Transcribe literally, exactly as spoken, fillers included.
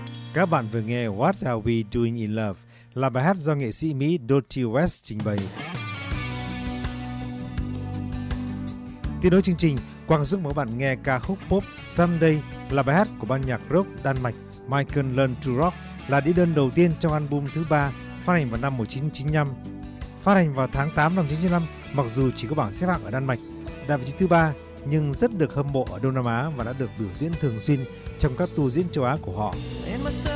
Các bạn vừa nghe What Are We Doing in Love là bài hát do nghệ sĩ Mỹ Dottie West trình bày. Tiếp nối chương trình, Quang giúp mỗi bạn nghe ca khúc pop Someday là bài hát của ban nhạc rock Đan Mạch Michael Learns to Rock, là đĩa đơn đầu tiên trong album thứ ba phát hành vào năm một nghìn chín trăm chín mươi lăm. Phát hành vào tháng tám năm một nghìn chín trăm chín mươi lăm, mặc dù chỉ có bảng xếp hạng ở Đan Mạch đạt vị trí thứ ba, nhưng rất được hâm mộ ở Đông Nam Á và đã được biểu diễn thường xuyên trong các tour diễn châu Á của họ.